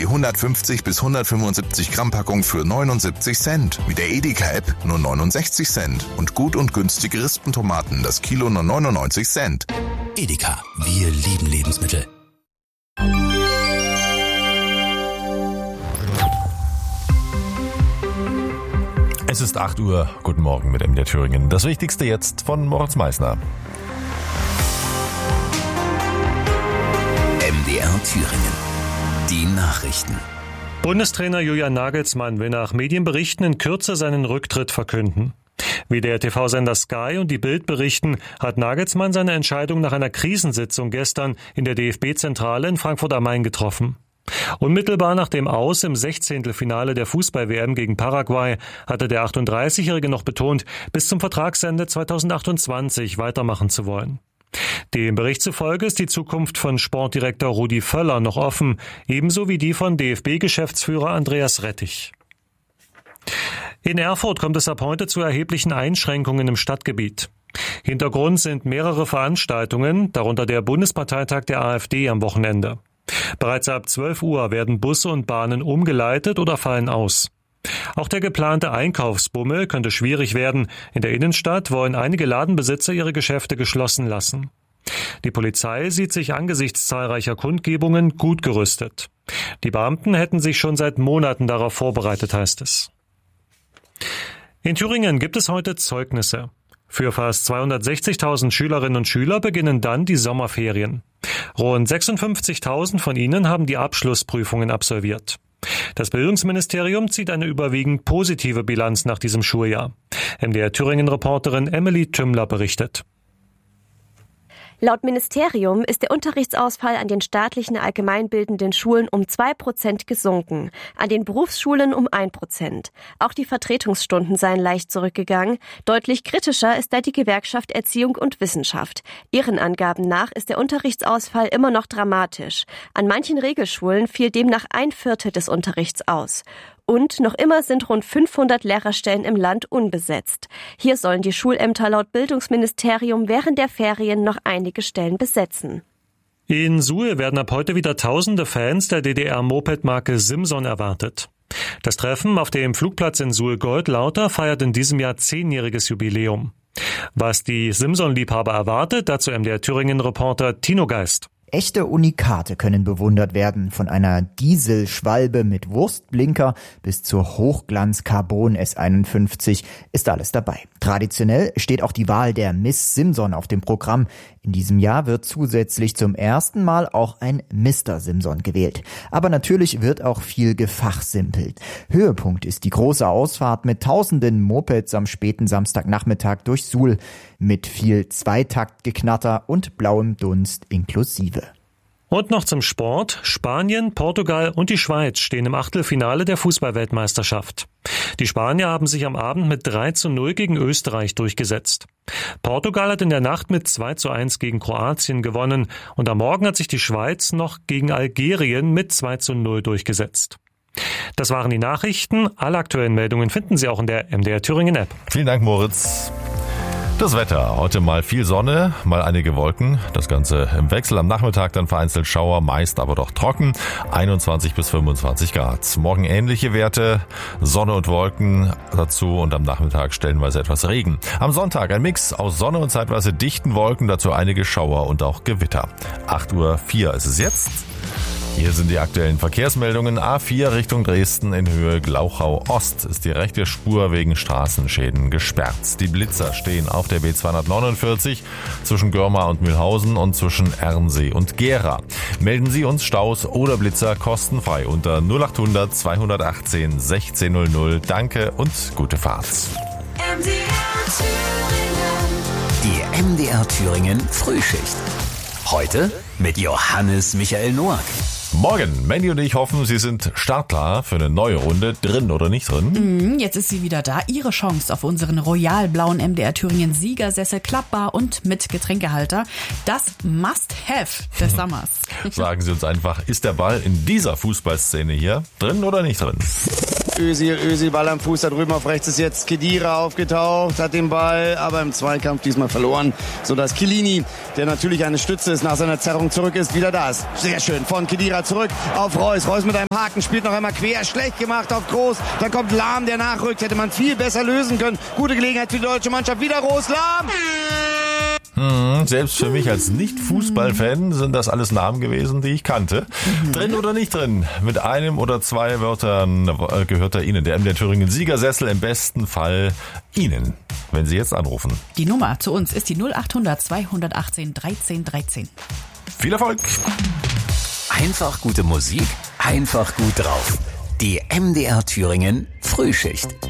Die 150 bis 175 Gramm Packung für 79 Cent. Mit der Edeka-App nur 69 Cent. Und gut und günstige Rispentomaten, das Kilo nur 99 Cent. Edeka, wir lieben Lebensmittel. Es ist 8 Uhr. Guten Morgen mit MDR Thüringen. Das Wichtigste jetzt von Moritz Meissner. MDR Thüringen. Die Nachrichten. Bundestrainer Julian Nagelsmann will nach Medienberichten in Kürze seinen Rücktritt verkünden. Wie der TV-Sender Sky und die Bild berichten, hat Nagelsmann seine Entscheidung nach einer Krisensitzung gestern in der DFB-Zentrale in Frankfurt am Main getroffen. Unmittelbar nach dem Aus im 16. der Fußball-WM gegen Paraguay hatte der 38-Jährige noch betont, bis zum Vertragsende 2028 weitermachen zu wollen. Dem Bericht zufolge ist die Zukunft von Sportdirektor Rudi Völler noch offen, ebenso wie die von DFB-Geschäftsführer Andreas Rettich. In Erfurt kommt es ab heute zu erheblichen Einschränkungen im Stadtgebiet. Hintergrund sind mehrere Veranstaltungen, darunter der Bundesparteitag der AfD am Wochenende. Bereits ab 12 Uhr werden Busse und Bahnen umgeleitet oder fallen aus. Auch der geplante Einkaufsbummel könnte schwierig werden. In der Innenstadt wollen einige Ladenbesitzer ihre Geschäfte geschlossen lassen. Die Polizei sieht sich angesichts zahlreicher Kundgebungen gut gerüstet. Die Beamten hätten sich schon seit Monaten darauf vorbereitet, heißt es. In Thüringen gibt es heute Zeugnisse. Für fast 260.000 Schülerinnen und Schüler beginnen dann die Sommerferien. Rund 56.000 von ihnen haben die Abschlussprüfungen absolviert. Das Bildungsministerium zieht eine überwiegend positive Bilanz nach diesem Schuljahr. MDR Thüringen-Reporterin Emily Tümmler berichtet. Laut Ministerium ist der Unterrichtsausfall an den staatlichen allgemeinbildenden Schulen um 2% gesunken, an den Berufsschulen um 1%. Auch die Vertretungsstunden seien leicht zurückgegangen. Deutlich kritischer ist da die Gewerkschaft Erziehung und Wissenschaft. Ihren Angaben nach ist der Unterrichtsausfall immer noch dramatisch. An manchen Regelschulen fiel demnach 1/4 des Unterrichts aus. Und noch immer sind rund 500 Lehrerstellen im Land unbesetzt. Hier sollen die Schulämter laut Bildungsministerium während der Ferien noch einige Stellen besetzen. In Suhl werden ab heute wieder tausende Fans der DDR-Moped-Marke Simson erwartet. Das Treffen auf dem Flugplatz in Suhl-Goldlauter feiert in diesem Jahr 10-jähriges Jubiläum. Was die Simson-Liebhaber erwartet, dazu MDR Thüringen-Reporter Tino Geist. Echte Unikate können bewundert werden, von einer Dieselschwalbe mit Wurstblinker bis zur Hochglanz-Carbon S51 ist alles dabei. Traditionell steht auch die Wahl der Miss Simson auf dem Programm. In diesem Jahr wird zusätzlich zum ersten Mal auch ein Mr. Simson gewählt. Aber natürlich wird auch viel gefachsimpelt. Höhepunkt ist die große Ausfahrt mit tausenden Mopeds am späten Samstagnachmittag durch Suhl mit viel Zweitaktgeknatter und blauem Dunst inklusive. Und noch zum Sport. Spanien, Portugal und die Schweiz stehen im Achtelfinale der Fußball-Weltmeisterschaft. Die Spanier haben sich am Abend mit 3:0 gegen Österreich durchgesetzt. Portugal hat in der Nacht mit 2:1 gegen Kroatien gewonnen und am Morgen hat sich die Schweiz noch gegen Algerien mit 2:0 durchgesetzt. Das waren die Nachrichten. Alle aktuellen Meldungen finden Sie auch in der MDR Thüringen App. Vielen Dank, Moritz. Das Wetter. Heute mal viel Sonne, mal einige Wolken. Das Ganze im Wechsel. Am Nachmittag dann vereinzelt Schauer, meist aber doch trocken. 21 bis 25 Grad. Morgen ähnliche Werte. Sonne und Wolken dazu und am Nachmittag stellenweise etwas Regen. Am Sonntag ein Mix aus Sonne und zeitweise dichten Wolken. Dazu einige Schauer und auch Gewitter. 8:04 Uhr ist es jetzt. Hier sind die aktuellen Verkehrsmeldungen. A4 Richtung Dresden in Höhe Glauchau Ost ist die rechte Spur wegen Straßenschäden gesperrt. Die Blitzer stehen auf der B249 zwischen Görma und Mühlhausen und zwischen Ernsee und Gera. Melden Sie uns Staus oder Blitzer kostenfrei unter 0800 218 1600. Danke und gute Fahrt. Die MDR Thüringen Frühschicht. Heute mit Johannes Michael Noack. Morgen, Mandy und ich hoffen, Sie sind startklar für eine neue Runde, drin oder nicht drin. Jetzt ist sie wieder da. Ihre Chance auf unseren royal-blauen MDR Thüringen Siegersessel, klappbar und mit Getränkehalter. Das Must-Have des Sommers. Sagen Sie uns einfach, ist der Ball in dieser Fußballszene hier drin oder nicht drin? Özil, Ball am Fuß, da drüben auf rechts ist jetzt Khedira aufgetaucht, hat den Ball, aber im Zweikampf diesmal verloren, sodass Chiellini, der natürlich eine Stütze ist, nach seiner Zerrung zurück ist, wieder da ist. Sehr schön, von Khedira zurück auf Reus. Reus mit einem Haken, spielt noch einmal quer, schlecht gemacht auf Groß, dann kommt Lahm, der nachrückt, hätte man viel besser lösen können. Gute Gelegenheit für die deutsche Mannschaft, wieder Roos, Lahm! Selbst für mich als Nicht-Fußball-Fan sind das alles Namen gewesen, die ich kannte. Drin oder nicht drin? Mit einem oder zwei Wörtern gehört er Ihnen. Der MDR Thüringen Siegersessel, im besten Fall Ihnen, wenn Sie jetzt anrufen. Die Nummer zu uns ist die 0800 218 13 13. Viel Erfolg! Einfach gute Musik, einfach gut drauf. Die MDR Thüringen Frühschicht.